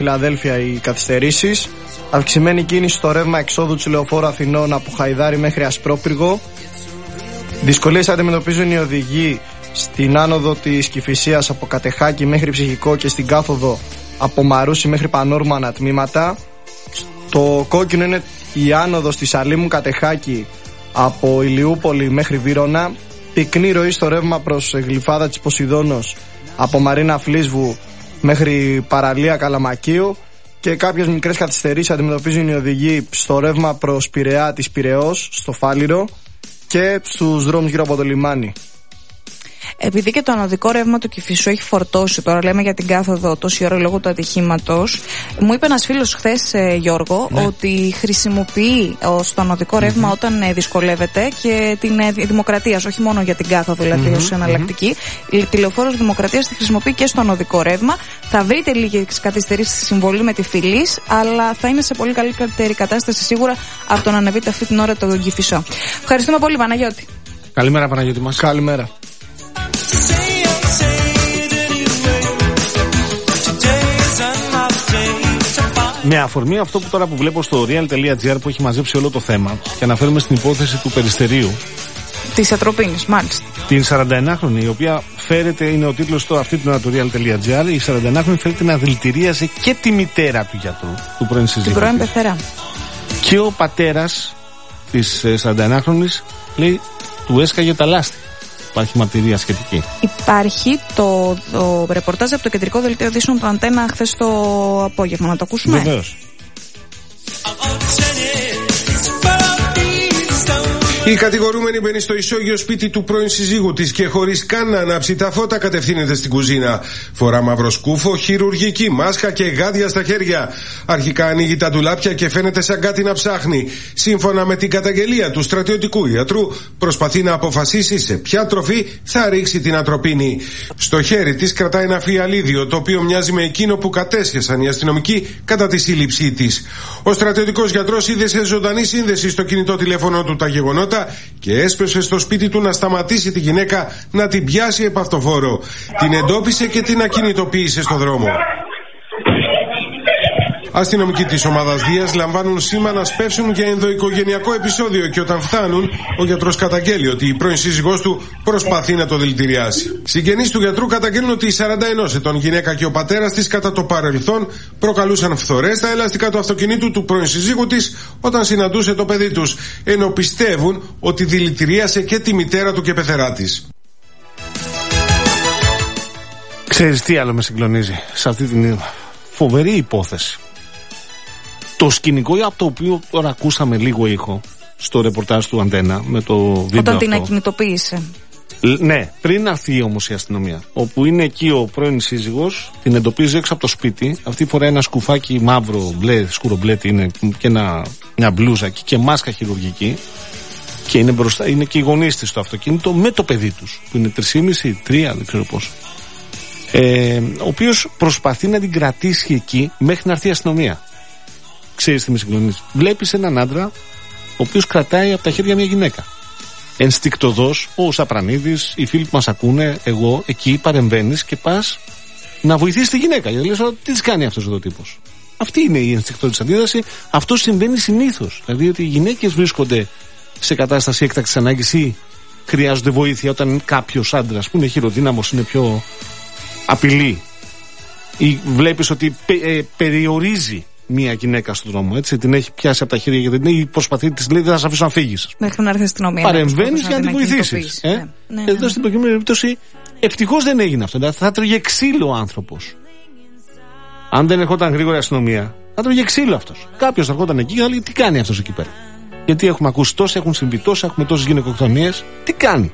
Φιλαδέλφια οι καθυστερήσεις. Αυξημένη κίνηση στο ρεύμα εξόδου του λεωφόρου Αθηνών από Χαϊδάρη μέχρι Ασπρόπυργο. Δυσκολίες αντιμετωπίζουν οι οδηγοί στην άνοδο της Κηφισίας από Κατεχάκη μέχρι Ψυχικό και στην κάθοδο από Μαρούσι μέχρι Πανόρμου ανατμήματα. Το κόκκινο είναι η άνοδος της Αλήμου Κατεχάκη από Ηλιούπολη μέχρι Βύρωνα. Πυκνή ροή στο ρεύμα προς Γλυφάδα της Ποσειδώνος από Μαρίνα Φλίσβου μέχρι Παραλία Καλαμακίου. Και κάποιες μικρές καθυστερήσεις αντιμετωπίζουν οι οδηγοί στο ρεύμα προς Πειραιά της Πειραιώς, στο Φάληρο και στους δρόμους γύρω από το λιμάνι. Επειδή και το ανωδικό ρεύμα του Κηφισού έχει φορτώσει, τώρα λέμε για την κάθοδο τόση ώρα λόγω του ατυχήματος, μου είπε ένας φίλος χθες, Γιώργο, ότι χρησιμοποιεί στο ανωδικό ρεύμα όταν δυσκολεύεται και την Δημοκρατίας, όχι μόνο για την κάθοδο δηλαδή ως εναλλακτική. Η τηλεοφόρος Δημοκρατίας τη χρησιμοποιεί και στο ανωδικό ρεύμα. Θα βρείτε λίγες καθυστερήσεις στη συμβολή με τη Φιλής, αλλά θα είναι σε πολύ καλύτερη κατάσταση σίγουρα από το να ανεβείτε αυτή την ώρα τον Κηφισό. Ευχαριστούμε πολύ, Παναγιώτη. Καλημέρα, Παναγιώτη μας. Καλημέρα. Με αφορμή αυτό που τώρα που βλέπω στο real.gr που έχει μαζέψει όλο το θέμα και αναφέρουμε στην υπόθεση του Περιστερίου της Ατροπίνης, μάλιστα. Την 41χρονη, η οποία φέρεται, είναι ο τίτλος τώρα αυτή του real.gr, η 41χρονη φέρεται να δηλητηρίασε και τη μητέρα του γιατρού, του πρώην συζύγου. Την πρώην πεθερά. Και ο πατέρας της 41χρονης λέει του έσκαγε τα λάστι. Υπάρχει μαρτυρία σχετική. Υπάρχει το ρεπορτάζ από το κεντρικό δελτίο ειδήσεων του Αντένα χθες το απόγευμα. Να το ακούσουμε. Βεβαίως. Η κατηγορούμενη μπαίνει στο ισόγειο σπίτι του πρώην συζύγου της και χωρίς καν να ανάψει τα φώτα κατευθύνεται στην κουζίνα. Φορά μαύρο σκούφο, χειρουργική μάσκα και γάντια στα χέρια. Αρχικά ανοίγει τα ντουλάπια και φαίνεται σαν κάτι να ψάχνει. Σύμφωνα με την καταγγελία του στρατιωτικού ιατρού, προσπαθεί να αποφασίσει σε ποια τροφή θα ρίξει την ατροπίνη. Στο χέρι της κρατάει ένα φιαλίδιο, το οποίο μοιάζει με εκείνο που κατέσχεσαν οι αστυνομικοί κατά τη σύλληψή της. Ο στρατιωτικός γιατρός είδε σε ζωντανή σύνδεση στο κινητό τηλέφωνο του τα γεγονότα και έσπευσε στο σπίτι του να σταματήσει τη γυναίκα να την πιάσει επ' αυτοφόρο. Την εντόπισε και την ακινητοποίησε στο δρόμο. Αστυνομικοί της ομάδας Δίας λαμβάνουν σήμα να σπεύσουν για ενδοοικογενειακό επεισόδιο και όταν φτάνουν, ο γιατρός καταγγέλει ότι η πρώην σύζυγός του προσπαθεί να το δηλητηριάσει. Συγγενείς του γιατρού καταγγέλνουν ότι η 41 ετών γυναίκα και ο πατέρας της κατά το παρελθόν προκαλούσαν φθορές στα ελαστικά του αυτοκινήτου του πρώην σύζυγου της όταν συναντούσε το παιδί τους, ενώ πιστεύουν ότι δηλητηρίασε και τη μητέρα του και πεθερά της. Ξέρεις τι άλλο με συγκλονίζει σε αυτή την φοβερή υπόθεση? Το σκηνικό από το οποίο τώρα ακούσαμε λίγο ήχο στο ρεπορτάζ του Αντένα με το βίντεο όταν αυτό. την ακινητοποίησε. Ναι, πριν έρθει όμως η αστυνομία, όπου είναι εκεί ο πρώην σύζυγος, την εντοπίζει έξω από το σπίτι. Αυτή φορά ένα σκουφάκι μαύρο, μπλε, σκούρο μπλε είναι και μια μπλούζα και μάσκα χειρουργική. Και είναι μπροστά, είναι και οι γονείς της στο αυτοκίνητο με το παιδί τους, που είναι 3,5-3, δεν ξέρω πόσο. Ο οποίος προσπαθεί να την κρατήσει εκεί μέχρι να έρθει η αστυνομία. Ξέρεις τι με συγκλονίζει? Βλέπεις έναν άντρα ο οποίος κρατάει από τα χέρια μια γυναίκα. Ενστικτωδώς, ο Σαπρανίδης, οι φίλοι που μας ακούνε, εγώ, εκεί παρεμβαίνεις και πας να βοηθήσεις τη γυναίκα. Γιατί λες, τι της κάνει αυτός εδώ ο τύπος? Αυτή είναι η ενστικτωδής αντίδραση. Αυτό συμβαίνει συνήθως. Δηλαδή ότι οι γυναίκες βρίσκονται σε κατάσταση έκτακτης ανάγκης ή χρειάζονται βοήθεια όταν κάποιος άντρας που είναι χειροδύναμος, είναι πιο απειλή, ή βλέπεις ότι περιορίζει μία γυναίκα στον δρόμο, έτσι, την έχει πιάσει από τα χέρια γιατί την προσπαθεί, της λέει δεν θα σε αφήσω να φύγεις. Μέχρι να έρθει η αστυνομία. Παρεμβαίνεις για να την βοηθήσεις. Εδώ στην προκειμένη περίπτωση ευτυχώς δεν έγινε αυτό. Δηλαδή θα τρώγε ξύλο ο άνθρωπος. Αν δεν ερχόταν γρήγορα η αστυνομία, θα τρώγε ξύλο αυτός. Κάποιος θα ερχόταν εκεί και θα λέει τι κάνει αυτός εκεί πέρα? Γιατί έχουμε ακούσει τόσα, έχουν συμβεί τόσα, έχουμε τόσες γυναικοκτονίες. Τι κάνει?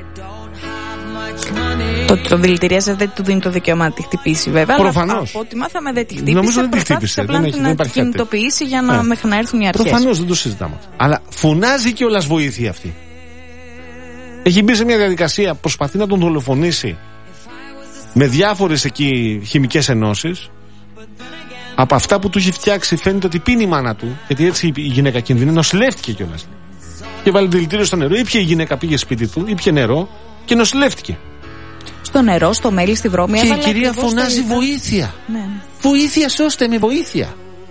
Το δηλητηρίασε, δεν του δίνει το δικαίωμα να τη χτυπήσει, βέβαια. Προφανώς. Από ό,τι μάθαμε, δεν τη χτύπησε. Νομίζω δεν τη χτύπησε. Απλά να την κινητοποιήσει για να μέχρι να έρθουν οι αρχές. Προφανώς δεν το συζητάμε. Αλλά φωνάζει κιόλας βοήθεια αυτή. Έχει μπει σε μια διαδικασία, προσπαθεί να τον δολοφονήσει με διάφορες εκεί χημικές ενώσεις. Από αυτά που του έχει φτιάξει φαίνεται ότι πίνει η μάνα του, γιατί έτσι η γυναίκα κινδυνεύει, νοσηλεύτηκε κιόλας. Και βάλει δηλητήριο στο νερό. Ήπια η γυναίκα, πήγε σπίτι του, ήπια νερό και νοσηλεύτηκε. Στο νερό, στο μέλι, στη βρώμη. Και η κυρία φωνάζει βοήθεια. Ναι. Βοήθεια, σώστε με, βοήθεια.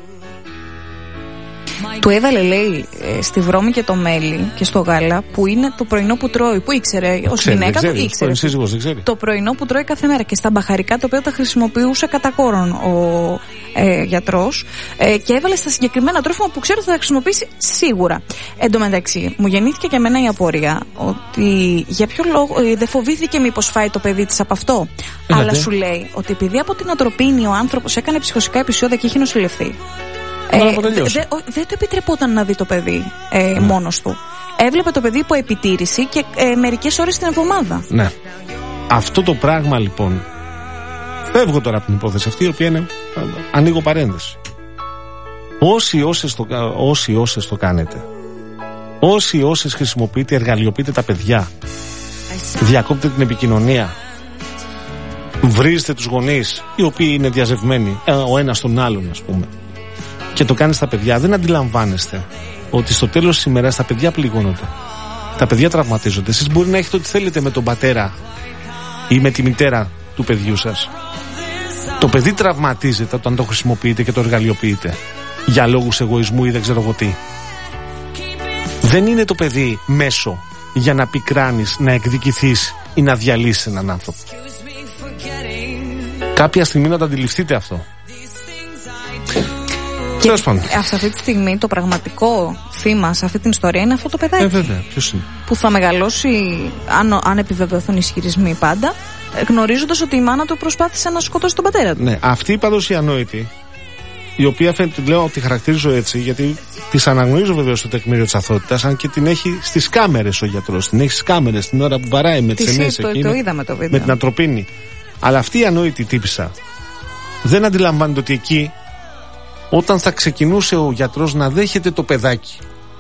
Του έβαλε, λέει, στη βρώμη και το μέλι και στο γάλα, που είναι το πρωινό που τρώει. Που ήξερε, ως γυναίκα του ήξερε. Το πρωινό που τρώει κάθε μέρα. Και στα μπαχαρικά, τα οποία τα χρησιμοποιούσε κατά κόρον ο γιατρός. Και έβαλε στα συγκεκριμένα τρόφιμα που ξέρω ότι θα τα χρησιμοποιήσει σίγουρα. Εν τω μεταξύ, μου γεννήθηκε και εμένα η απορία ότι για ποιο λόγο δεν φοβήθηκε μήπως φάει το παιδί της από αυτό. Αλλά σου λέει ότι επειδή από την ατροπίνη ο άνθρωπος έκανε ψυχοσικά επεισόδια και είχε νοσηλευθεί. Δεν του επιτρεπόταν να δει το παιδί μόνος του. Έβλεπε το παιδί υπό επιτήρηση και μερικές ώρες την εβδομάδα. Ναι. Αυτό το πράγμα λοιπόν. Φεύγω τώρα από την υπόθεση αυτή, η οποία είναι. Ανοίγω παρένθεση. Όσοι όσες το κάνετε, όσες χρησιμοποιείτε, εργαλειοποιείτε τα παιδιά, διακόπτε την επικοινωνία, βρίζετε τους γονείς, οι οποίοι είναι διαζευμένοι, ο ένας τον άλλον, ας πούμε, και το κάνετε στα παιδιά, δεν αντιλαμβάνεστε ότι στο τέλος της ημέρας τα παιδιά πληγώνονται. Τα παιδιά τραυματίζονται. Εσείς μπορεί να έχετε ό,τι θέλετε με τον πατέρα ή με τη μητέρα του παιδιού σας. Το παιδί τραυματίζεται όταν το χρησιμοποιείτε και το εργαλειοποιείτε για λόγους εγωισμού ή δεν ξέρω εγώ τι. Δεν είναι το παιδί μέσο για να πικράνεις, να εκδικηθείς ή να διαλύσεις έναν άνθρωπο. Κάποια στιγμή να το αντιληφθείτε αυτό. Σε αυτή τη στιγμή το πραγματικό θύμα σε αυτή την ιστορία είναι αυτό το παιδάκι. Βέβαια, ποιος είναι? Που θα μεγαλώσει, αν επιβεβαιωθούν οι ισχυρισμοί πάντα, γνωρίζοντας ότι η μάνα του προσπάθησε να σκοτώσει τον πατέρα του. Ναι, αυτή πάντως η ανόητη, η οποία φαίνεται, λέω ότι χαρακτηρίζω έτσι, γιατί της αναγνωρίζω βέβαια στο τεκμήριο της αθωότητας, αν και την έχει στις κάμερες ο γιατρός. Την έχει στις κάμερες την ώρα που βαράει με τις ενέσεις εκείνη. Το είδαμε το βίντεο. Με την ατροπίνη. Αλλά αυτή η ανόητη τύπισσα δεν αντιλαμβάνεται ότι εκεί, όταν θα ξεκινούσε ο γιατρός να δέχεται το παιδάκι,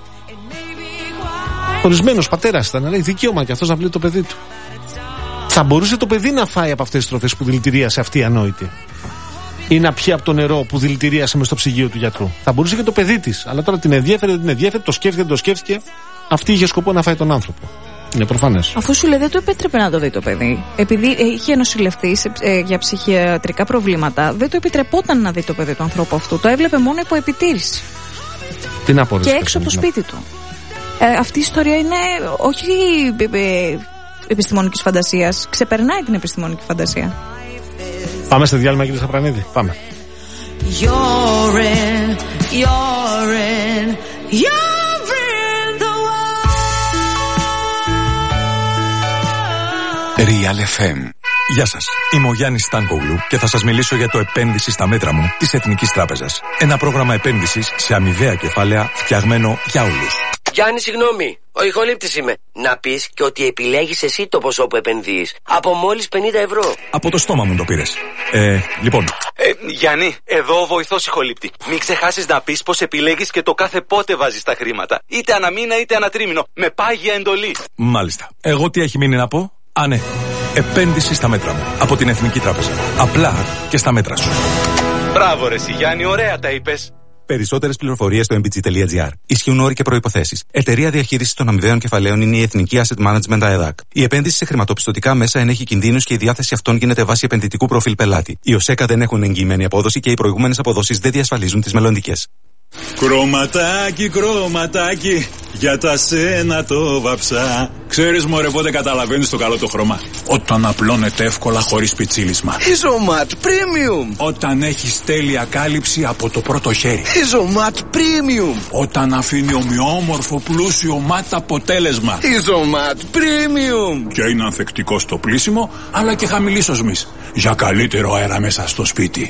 ορισμένος πατέρας ήταν, αλλά έχει δικαίωμα και αυτός να βλέπει το παιδί του. Θα μπορούσε το παιδί να φάει από αυτές τις τροφές που δηλητηρίασε αυτή η ανόητη, ή να πιει από το νερό που δηλητηρίασε μες στο ψυγείο του γιατρού. Θα μπορούσε και το παιδί της, αλλά τώρα την ενδιέφερε, δεν την ενδιέφερε, το σκέφτηκε. Αυτή είχε σκοπό να φάει τον άνθρωπο. Είναι προφανές. Αφού σου λέει δεν του επέτρεπε να το δει το παιδί. Επειδή είχε νοσηλευτεί για ψυχιατρικά προβλήματα, δεν του επιτρεπόταν να δει το παιδί του ανθρώπου αυτού. Το έβλεπε μόνο υπό επιτήρηση. Τι να πω, και έξω από το σπίτι του. Αυτή η ιστορία είναι όχι επιστημονικής φαντασίας. Ξεπερνάει την επιστημονική φαντασία. Πάμε σε διάλειμμα, κύριε Σαπρανίδη. Πάμε. Real FM. Γεια σας, είμαι ο Γιάννης Στάνκογλου και θα σας μιλήσω για το επένδυση στα μέτρα μου της Εθνικής Τράπεζας. Ένα πρόγραμμα επένδυσης σε αμοιβαία κεφάλαια φτιαγμένο για όλους. Γιάννη, συγγνώμη, ο ηχολήπτης είμαι. Να πεις και ότι επιλέγεις εσύ το ποσό που επενδύεις. Από μόλις 50 ευρώ. Από το στόμα μου το πήρες. Λοιπόν. Γιάννη, εδώ ο βοηθός ηχολήπτη. Μην ξεχάσεις να πεις πως επιλέγεις και το κάθε πότε βάζεις τα χρήματα. Είτε ανά μήνα είτε ανά τρίμηνο. Με πάγια εντολή. Μάλιστα. Εγώ τι έχει μείνει να πω? Ναι. Επένδυση στα μέτρα μου. Από την Εθνική Τράπεζα. Απλά και στα μέτρα σου. Μπράβο ρε Γιάννη, ωραία τα είπες. Περισσότερες πληροφορίες στο mbg.gr. Ισχύουν όροι και προϋποθέσεις. Εταιρεία διαχείρισης των αμοιβαίων κεφαλαίων είναι η Εθνική Asset Management ΑΕΔΑΚ. Η επένδυση σε χρηματοπιστωτικά μέσα ενέχει κινδύνους και η διάθεση αυτών γίνεται βάσει επενδυτικού προφίλ πελάτη. Οι ΟΣΕΚΑ δεν έχουν εγγυημένη απόδοση και οι προηγούμενες αποδόσεις δεν διασφαλίζουν τις μελλοντικές. Κρωματάκι, κρωματάκι, για τα σένα το βαψά. Ξέρεις μωρέ πότε καταλαβαίνεις το καλό το χρώμα? Όταν απλώνεται εύκολα χωρίς πιτσίλισμα. Isomat Premium. Όταν έχεις τέλεια κάλυψη από το πρώτο χέρι. Isomat Premium. Όταν αφήνει ομοιόμορφο πλούσιο ματ αποτέλεσμα. Isomat Premium. Και είναι ανθεκτικό στο πλύσιμο αλλά και χαμηλής οσμής, για καλύτερο αέρα μέσα στο σπίτι.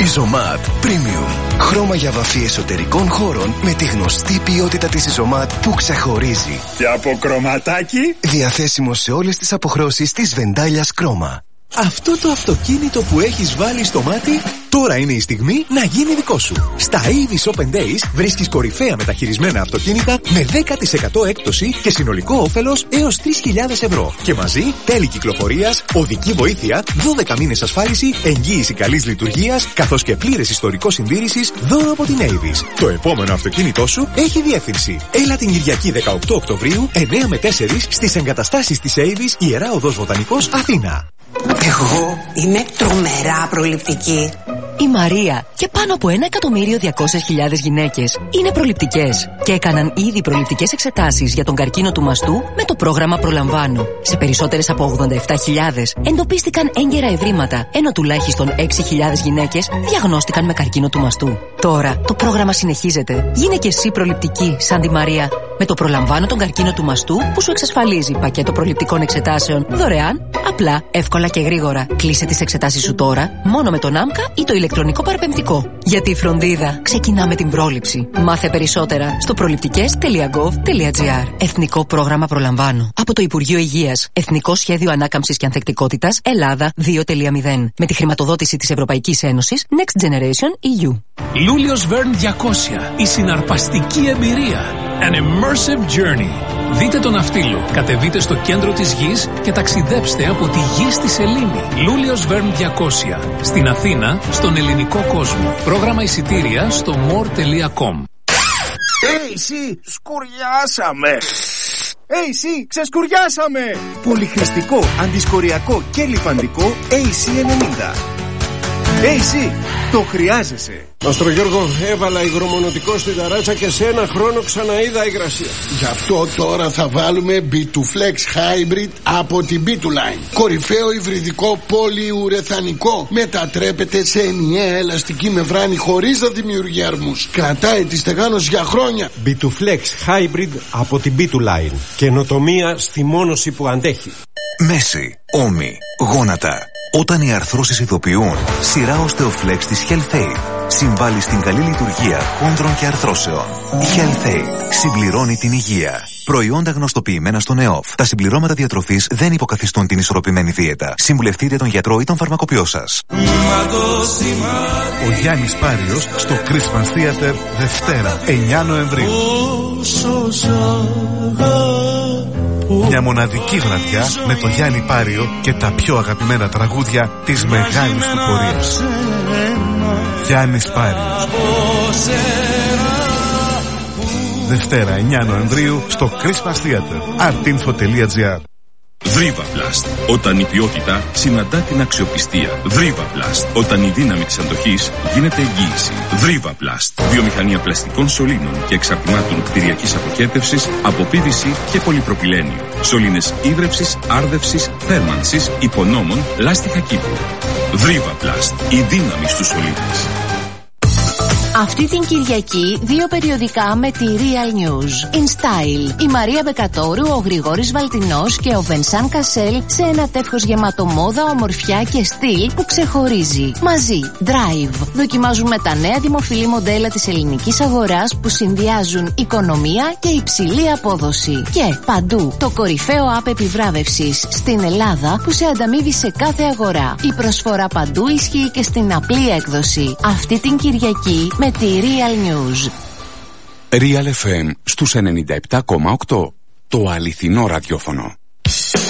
Isomat Premium. Χρώμα για βαφή εσωτερικών χώρων με τη γνωστή ποιότητα της Isomat που ξεχωρίζει. Και από κρωματάκι. Διαθέσιμο σε όλες τις αποχρώσεις της Βεντάλιας Κρόμα. Αυτό το αυτοκίνητο που έχεις βάλει στο μάτι, τώρα είναι η στιγμή να γίνει δικό σου. Στα Avis Open Days βρίσκεις κορυφαία μεταχειρισμένα αυτοκίνητα με 10% έκπτωση και συνολικό όφελος έως 3.000 ευρώ. Και μαζί τέλη κυκλοφορίας, οδική βοήθεια, 12 μήνες ασφάλιση, εγγύηση καλής λειτουργίας, καθώς και πλήρες ιστορικό συντήρησης, δώρο από την Avis. Το επόμενο αυτοκίνητό σου έχει διεύθυνση. Έλα την Κυριακή 18 Οκτωβρίου, 9 με 4 στις εγκαταστάσεις της Avis, Ιερά Οδός Βοτανικός, Αθήνα. Εγώ είμαι τρομερά προληπτική. η Μαρία και πάνω από 1.200.000 γυναίκες είναι προληπτικές και έκαναν ήδη προληπτικές εξετάσεις για τον καρκίνο του μαστού με το πρόγραμμα Προλαμβάνω. Σε περισσότερες από 87.000 εντοπίστηκαν έγκαιρα ευρήματα, ενώ τουλάχιστον 6.000 γυναίκες διαγνώστηκαν με καρκίνο του μαστού. Τώρα το πρόγραμμα συνεχίζεται. Γίνε και εσύ προληπτική σαν τη Μαρία. Με το Προλαμβάνω τον καρκίνο του μαστού που σου εξασφαλίζει πακέτο προληπτικών εξετάσεων δωρεάν, απλά, εύκολα και γρήγορα. Κλείσε τις εξετάσεις σου τώρα μόνο με τον ΆΜΚΑ ή το ηλεκτρονικό παραπεμπτικό. Γιατί η φροντίδα ξεκινά με την πρόληψη. Μάθε περισσότερα στο προληπτικές.gov.gr. Εθνικό πρόγραμμα Προλαμβάνω. Από το Υπουργείο Υγείας. Εθνικό Σχέδιο Ανάκαμψης και Ανθεκτικότητας Ελλάδα 2.0. Με τη χρηματοδότηση της Ευρωπαϊκής Ένωσης Next Generation EU. Λούλιος Verne 200. Η συναρπαστική εμπειρία. An immersive journey. Δείτε τον Ναυτίλο, κατεβείτε στο κέντρο της γης και ταξιδέψτε από τη γη στη σελήνη. Λούλιος Verne 200. Στην Αθήνα, στον ελληνικό κόσμο. Πρόγραμμα εισιτήρια στο more.com. Εσύ, σκουριάσαμε! AC, ξεσκουριάσαμε! Πολυχρηστικό, αντισκοριακό και λιπαντικό AC90. AC, το χρειάζεσαι. Μαστρο Γιώργο, έβαλα υγρομονωτικό στην ταράτσα και σε ένα χρόνο ξαναείδα υγρασία. Γι' αυτό τώρα θα βάλουμε B2Flex Hybrid από την B2Line. Κορυφαίο υβριδικό πολυουρεθανικό. Μετατρέπεται σε ενιαία ελαστική μεμβράνη χωρίς να δημιουργεί αρμούς. Κρατάει τη στεγάνωση για χρόνια. B2Flex Hybrid από την B2Line. Καινοτομία στη μόνωση που αντέχει. Μέση, ώμοι, γόνατα. Όταν οι αρθρώσεις ειδοποιούν, σειρά Osteoflex της HealthAid συμβάλλει στην καλή λειτουργία χόνδρων και αρθρώσεων. Η HealthAid συμπληρώνει την υγεία. Προϊόντα γνωστοποιημένα στον ΕΟΦ. Τα συμπληρώματα διατροφής δεν υποκαθιστούν την ισορροπημένη δίαιτα. Συμβουλευτείτε τον γιατρό ή τον φαρμακοποιό σας. Ο Γιάννης Πάριος στο Christmas Theater Δευτέρα 9 Νοεμβρίου. Μια μοναδική βραδιά με το Γιάννη Πάριο και τα πιο αγαπημένα τραγούδια της μεγάλης του πορείας. Γιάννης Πάριος. Δευτέρα 9 Νοεμβρίου στο Christmas Theater. artinfo.gr. Vrivaplast. Όταν η ποιότητα συναντά την αξιοπιστία. Vrivaplast. Όταν η δύναμη της αντοχής γίνεται εγγύηση. Vrivaplast. Βιομηχανία πλαστικών σωλήνων και εξαρτημάτων κτηριακής αποχέτευσης από PVC και πολυπροπυλένιο. Σωλήνες ίδρευσης, άρδευσης, θέρμανσης, υπονόμων, λάστιχα κήπου. Vrivaplast. Η δύναμη στους σωλήνες. Αυτή την Κυριακή 2 περιοδικά με τη Real News. In Style. Η Μαρία Μπεκατόρου, ο Γρηγόρης Βαλτινός και ο Βενσάν Κασέλ σε ένα τεύχος γεμάτο μόδα, ομορφιά και στυλ που ξεχωρίζει. Μαζί. Drive. Δοκιμάζουμε τα νέα δημοφιλή μοντέλα της ελληνικής αγοράς που συνδυάζουν οικονομία και υψηλή απόδοση. Και παντού. Το κορυφαίο app επιβράβευσης στην Ελλάδα που σε ανταμείβει σε κάθε αγορά. Η προσφορά παντού ισχύει και στην απλή έκδοση. Αυτή την Κυριακή με τη Real News. Real FM στους 97,8. Το αληθινό ραδιόφωνο.